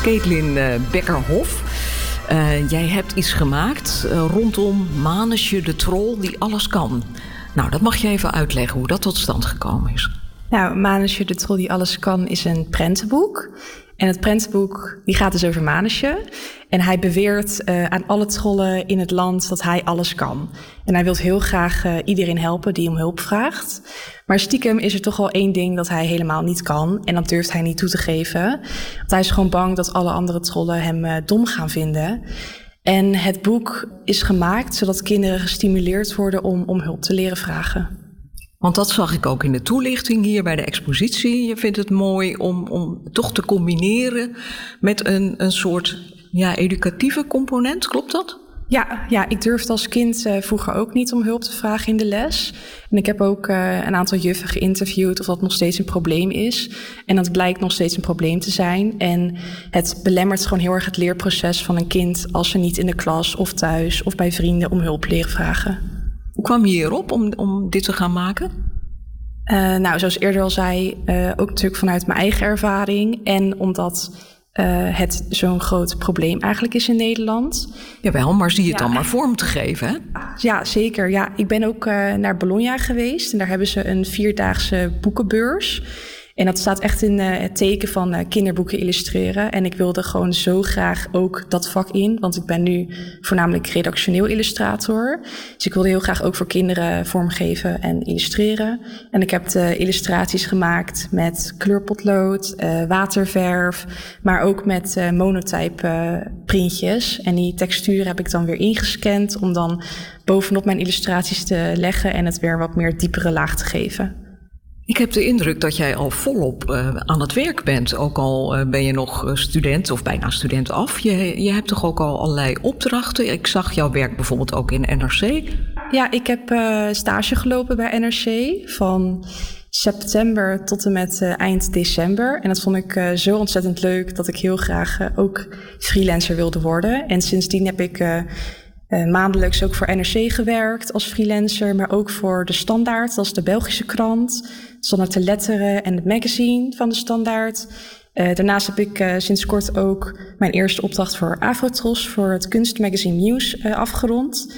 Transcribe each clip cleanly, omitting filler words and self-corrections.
Caitlin Bekker-Hof. Jij hebt iets gemaakt rondom Manusje de Trol die alles kan. Nou, dat mag je even uitleggen hoe dat tot stand gekomen is. Nou, Manusje de Trol die alles kan is een prentenboek. En het prentenboek die gaat dus over Manusje. En hij beweert aan alle trollen in het land dat hij alles kan. En hij wil heel graag iedereen helpen die om hulp vraagt. Maar stiekem is er toch wel één ding dat hij helemaal niet kan. En dat durft hij niet toe te geven. Want hij is gewoon bang dat alle andere trollen hem dom gaan vinden. En het boek is gemaakt zodat kinderen gestimuleerd worden om hulp te leren vragen. Want dat zag ik ook in de toelichting hier bij de expositie. Je vindt het mooi om toch te combineren met een soort educatieve component. Klopt dat? Ja, ik durfde als kind vroeger ook niet om hulp te vragen in de les. En ik heb ook een aantal juffen geïnterviewd of dat nog steeds een probleem is. En dat blijkt nog steeds een probleem te zijn. En het belemmert gewoon heel erg het leerproces van een kind als ze niet in de klas of thuis of bij vrienden om hulp leren vragen. Hoe kwam je hierop om dit te gaan maken? Nou, zoals eerder al zei, ook natuurlijk vanuit mijn eigen ervaring. En omdat het zo'n groot probleem eigenlijk is in Nederland. Jawel, maar zie je het dan maar vorm te geven, hè? Ja, zeker. Ja, ik ben ook naar Bologna geweest. En daar hebben ze een 4-daagse boekenbeurs. En dat staat echt in het teken van kinderboeken illustreren. En ik wilde gewoon zo graag ook dat vak in. Want ik ben nu voornamelijk redactioneel illustrator. Dus ik wilde heel graag ook voor kinderen vormgeven en illustreren. En ik heb de illustraties gemaakt met kleurpotlood, waterverf. Maar ook met monotype printjes. En die texturen heb ik dan weer ingescand om dan bovenop mijn illustraties te leggen. En het weer wat meer diepere laag te geven. Ik heb de indruk dat jij al volop aan het werk bent. Ook al ben je nog student of bijna student af. Je hebt toch ook al allerlei opdrachten? Ik zag jouw werk bijvoorbeeld ook in NRC. Ja, ik heb stage gelopen bij NRC van september tot en met eind december. En dat vond ik zo ontzettend leuk dat ik heel graag ook freelancer wilde worden. En sindsdien heb ik maandelijks ook voor NRC gewerkt als freelancer, maar ook voor De Standaard, dat is de Belgische krant. Standaard de Letteren en het magazine van De Standaard. Daarnaast heb ik sinds kort ook mijn eerste opdracht voor Afrotros, voor het kunstmagazine Nieuws, afgerond.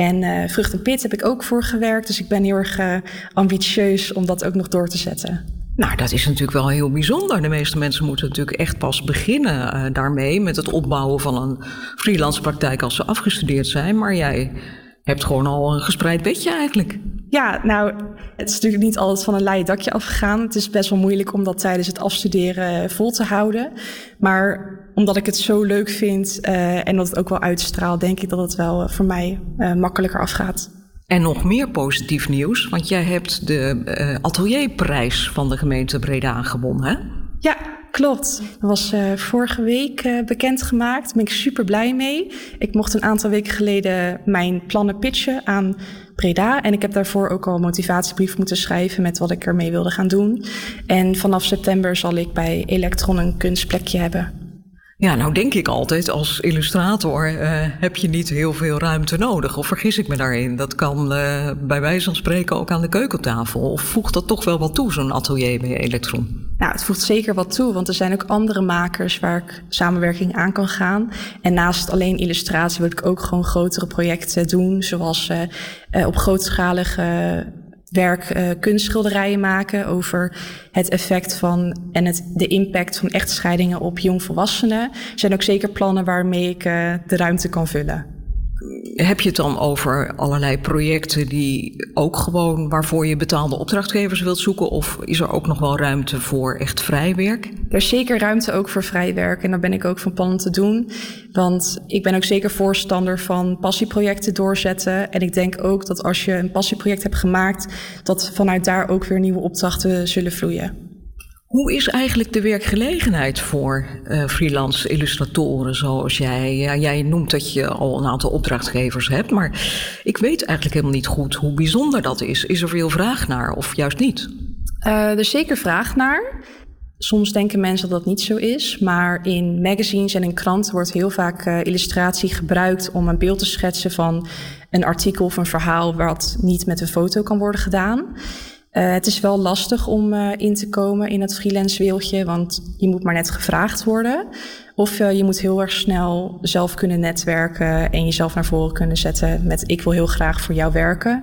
En Vrucht en Pit heb ik ook voor gewerkt, dus ik ben heel erg ambitieus om dat ook nog door te zetten. Nou, dat is natuurlijk wel heel bijzonder. De meeste mensen moeten natuurlijk echt pas beginnen daarmee met het opbouwen van een freelance praktijk als ze afgestudeerd zijn. Maar jij hebt gewoon al een gespreid bedje eigenlijk. Ja, nou, het is natuurlijk niet altijd van een leien dakje afgegaan. Het is best wel moeilijk om dat tijdens het afstuderen vol te houden. Maar omdat ik het zo leuk vind en dat het ook wel uitstraalt, denk ik dat het wel voor mij makkelijker afgaat. En nog meer positief nieuws, want jij hebt de Atelierprijs van de gemeente Breda gewonnen, hè? Ja, klopt. Dat was vorige week bekendgemaakt. Daar ben ik super blij mee. Ik mocht een aantal weken geleden mijn plannen pitchen aan Breda. En ik heb daarvoor ook al een motivatiebrief moeten schrijven met wat ik ermee wilde gaan doen. En vanaf september zal ik bij Electron een kunstplekje hebben. Ja, nou denk ik altijd, als illustrator heb je niet heel veel ruimte nodig. Of vergis ik me daarin? Dat kan bij wijze van spreken ook aan de keukentafel. Of voegt dat toch wel wat toe, zo'n atelier bij Electron? Nou, het voegt zeker wat toe, want er zijn ook andere makers waar ik samenwerking aan kan gaan. En naast alleen illustratie wil ik ook gewoon grotere projecten doen, zoals op grootschalige werk kunstschilderijen maken over het effect van en de impact van echtscheidingen op jongvolwassenen. Er zijn ook zeker plannen waarmee ik de ruimte kan vullen. Heb je het dan over allerlei projecten die ook gewoon waarvoor je betaalde opdrachtgevers wilt zoeken? Of is er ook nog wel ruimte voor echt vrij werk? Er is zeker ruimte ook voor vrij werk en daar ben ik ook van plan te doen. Want ik ben ook zeker voorstander van passieprojecten doorzetten. En ik denk ook dat als je een passieproject hebt gemaakt, dat vanuit daar ook weer nieuwe opdrachten zullen vloeien. Hoe is eigenlijk de werkgelegenheid voor freelance illustratoren zoals jij? Ja, jij noemt dat je al een aantal opdrachtgevers hebt, maar ik weet eigenlijk helemaal niet goed hoe bijzonder dat is. Is er veel vraag naar of juist niet? Er is zeker vraag naar. Soms denken mensen dat dat niet zo is, maar in magazines en in kranten wordt heel vaak illustratie gebruikt om een beeld te schetsen van een artikel of een verhaal wat niet met een foto kan worden gedaan. Het is wel lastig om in te komen in het freelance wereldje, want je moet maar net gevraagd worden. Of je moet heel erg snel zelf kunnen netwerken en jezelf naar voren kunnen zetten met ik wil heel graag voor jou werken.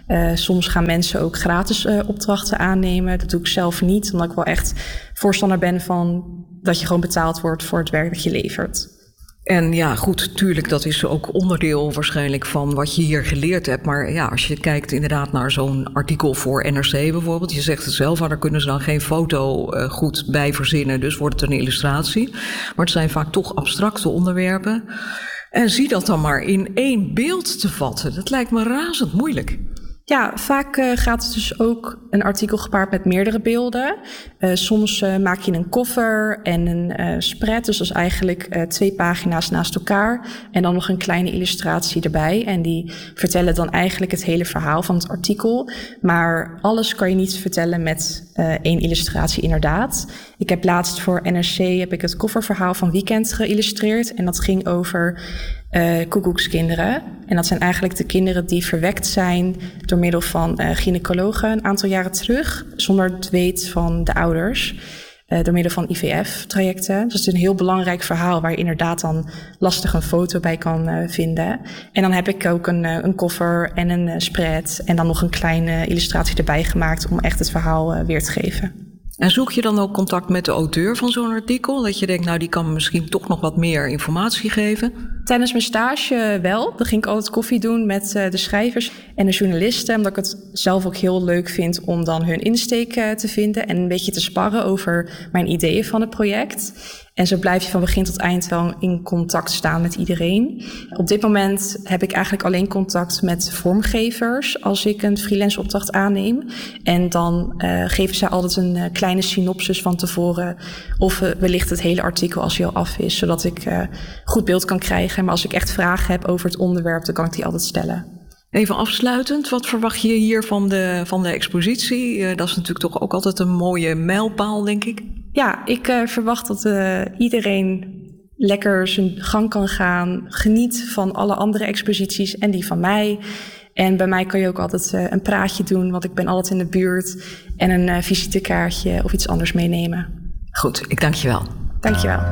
Soms gaan mensen ook gratis opdrachten aannemen. Dat doe ik zelf niet, omdat ik wel echt voorstander ben van dat je gewoon betaald wordt voor het werk dat je levert. En ja, goed, tuurlijk, dat is ook onderdeel waarschijnlijk van wat je hier geleerd hebt. Maar ja, als je kijkt inderdaad naar zo'n artikel voor NRC bijvoorbeeld. Je zegt het zelf, daar kunnen ze dan geen foto goed bij verzinnen. Dus wordt het een illustratie. Maar het zijn vaak toch abstracte onderwerpen. En zie dat dan maar in 1 beeld te vatten. Dat lijkt me razend moeilijk. Ja, vaak gaat het dus ook een artikel gepaard met meerdere beelden. Soms maak je een cover en een spread. Dus dat is eigenlijk 2 pagina's naast elkaar. En dan nog een kleine illustratie erbij. En die vertellen dan eigenlijk het hele verhaal van het artikel. Maar alles kan je niet vertellen met 1 illustratie inderdaad. Ik heb laatst voor NRC het coververhaal van Weekend geïllustreerd. En dat ging over koekoekskinderen. En dat zijn eigenlijk de kinderen die verwekt zijn door middel van gynaecologen een aantal jaren terug, zonder het weet van de ouders, door middel van IVF-trajecten. Dus het is een heel belangrijk verhaal waar je inderdaad dan lastig een foto bij kan vinden. En dan heb ik ook een cover en een spread en dan nog een kleine illustratie erbij gemaakt om echt het verhaal weer te geven. En zoek je dan ook contact met de auteur van zo'n artikel? Dat je denkt, nou, die kan me misschien toch nog wat meer informatie geven? Tijdens mijn stage wel. Dan ging ik altijd koffie doen met de schrijvers en de journalisten. Omdat ik het zelf ook heel leuk vind om dan hun insteek te vinden. En een beetje te sparren over mijn ideeën van het project. En zo blijf je van begin tot eind wel in contact staan met iedereen. Op dit moment heb ik eigenlijk alleen contact met vormgevers als ik een freelance opdracht aanneem. En dan geven zij altijd een kleine synopsis van tevoren of wellicht het hele artikel als hij al af is. Zodat ik goed beeld kan krijgen. Maar als ik echt vragen heb over het onderwerp, dan kan ik die altijd stellen. Even afsluitend, wat verwacht je hier van de expositie? Dat is natuurlijk toch ook altijd een mooie mijlpaal, denk ik. Ja, ik verwacht dat iedereen lekker zijn gang kan gaan. Geniet van alle andere exposities en die van mij. En bij mij kan je ook altijd een praatje doen, want ik ben altijd in de buurt. En een visitekaartje of iets anders meenemen. Goed, ik dank je wel. Dank je wel.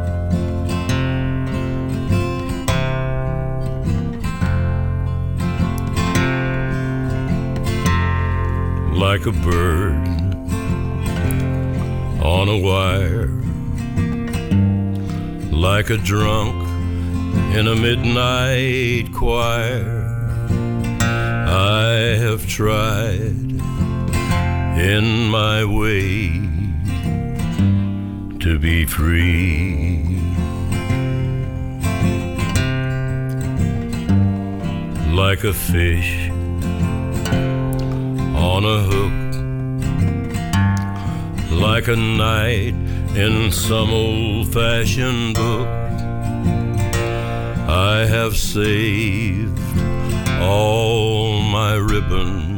Like a bird on a wire, like a drunk in a midnight choir. I have tried in my way to be free. Like a fish on a hook, like a knight in some old-fashioned book. I have saved all my ribbons